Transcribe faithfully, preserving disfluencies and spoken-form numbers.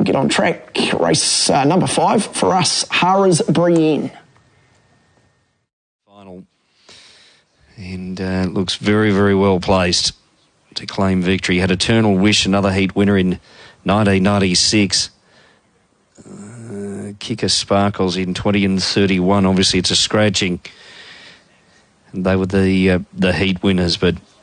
we'll get on track. Race uh, number five for us, Hara's Brienne. Final. And uh, looks very, very well placed to claim victory. Had Eternal Wish, another heat winner in nineteen ninety-six. Uh, Kicker Sparkles in twenty and thirty-one. Obviously, it's a scratching. And they were the uh, the heat winners, but